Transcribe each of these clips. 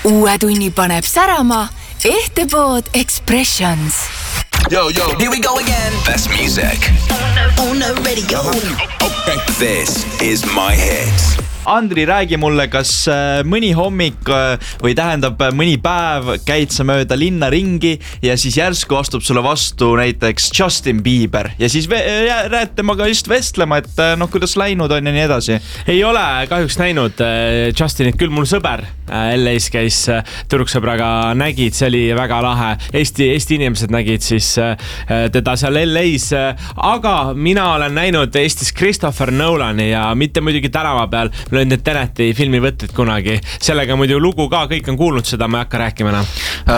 Uue tunni paneb särama Ehtepood Expressions. Yo, here we go again. Best music on the radio. Okay. This is My Hits. Andri, räägi mulle, kas mõni hommik või tähendab mõni päev käid sa mööda linna ringi ja siis järsku astub sulle vastu näiteks Justin Bieber ja siis rääd temaga just vestlema, et kuidas läinud on ja nii edasi. Ei ole kahjuks näinud Justinit, küll mul sõber LA-s käis tüdruksõbraga, nägid, see oli väga lahe. Eesti inimesed nägid siis teda seal LA-s, aga mina olen näinud Eestis Christopher Nolani ja mitte muidugi tänava peal. Mul on need Teneti filmivõtted kunagi. Sellega muidu lugu ka, kõik on kuulnud seda, ma ei hakka rääkima enam.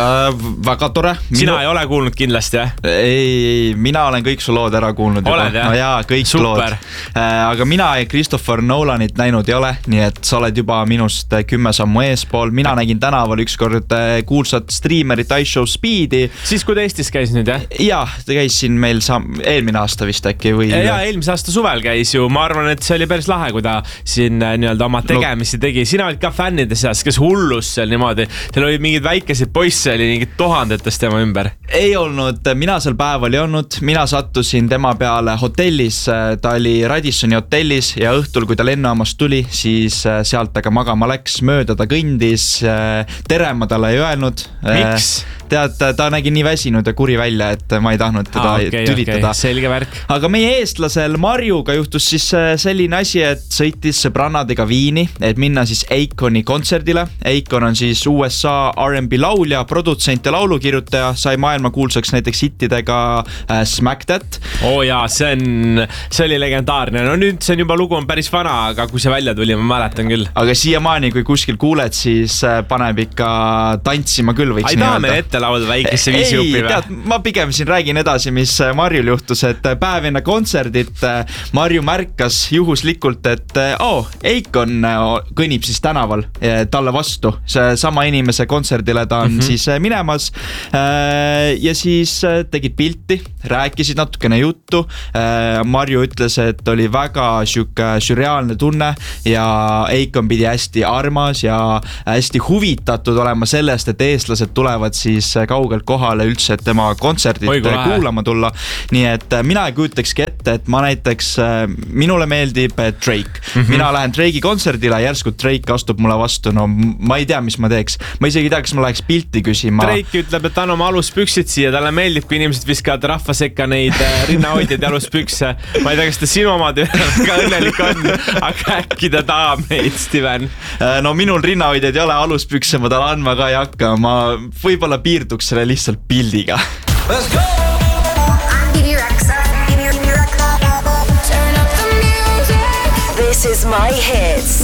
Väga tore. Sina ei ole kuulnud kindlasti, jah? Ei, mina olen kõik su lood ära kuulnud. Oled, jah? No jaa, kõik super. Lood. Aga mina Christopher Nolanit näinud ei ole, nii et sa oled juba minust 10 sammu eespool. Mina nägin tänaval ükskord kuulsat streamerit iShow Speedi. Siis kui ta Eestis käis nüüd, jah? Jaa, ta käis siin meil eelmine aasta vist äkki või... Jaa, eelmise aasta suvel käis ju. Ma arvan, et see oli päris lahe, kui ta siin nii-öelda oma tegemisi tegi. Sina olid ka fännide seas, kes hullus seal niimoodi. Seal oli mingid väikesid poisse, oli mingid tuhandetest tema ümber. Ei olnud, mina seal päeval ei olnud. Mina sattusin tema peale hotellis. Ta oli Radissoni hotellis ja õhtul, kui ta lennujaamast tuli, siis sealt aga magama läks, mööda ta kõndis. Tere ma talle ei öelnud. Miks? Tead, ta nägi nii väsinud ja kuri välja, et ma ei tahtnud teda tülitada. Selge värk. Aga meie eestlasel Marjuga juhtus siis selline asi, et sõitis sõbrannadega Viini, et minna siis Akoni kontserdile. Akon on siis USA R&B laulja, produtsent ja laulukirjutaja, sai maailma kuulsaks näiteks hittidega Smack That. Jaa, see oli legendaarne. No nüüd see on juba lugu on päris vana, aga kui see välja tuli, ma mäletan küll. Aga siiamaani, kui kuskil kuuled, siis paneb ikka tantsima küll, võiks nii öelda. Ette lauda väikesse viisi jupi või? Tead, ma pigem siin räägin edasi, mis Marjul juhtus, et päev enne kontserdit Marju märkas juhuslikult, et Akon kõnnib siis tänaval talle vastu. See sama inimese kontserdile ta on siis minemas ja siis tegid pilti, rääkisid natukene juttu. Marju ütles, et oli väga sürreaalne tunne ja Akon pidi hästi armas ja hästi huvitatud olema sellest, et eestlased tulevad siis kaugelt kohale üldse, et tema kontserdit kuulama tulla. Nii et mina ei kujutakski ette, et ma näiteks, minule meeldib Drake. Mina lähen Drake'i kontserdile, järsku Drake astub mulle vastu. No ma ei tea, mis ma teeks. Ma isegi ei tea, kas ma läheks pilti küsima. Drake ütleb, et on oma aluspüksid siia. Talle meeldib, kui inimesed viskavad rahva sekka neid rinnahoidjaid ja aluspükse. Ma ei tea, kas ta sinu omad ka õnnelik on, aga äkki ta tahab meid, Steven. No minul rinnahoidjaid ei ole, aluspükse ma tal andma ka ei hakka. Ma võib-olla piirduks selle lihtsalt pildiga. Let's go! This is My Hits.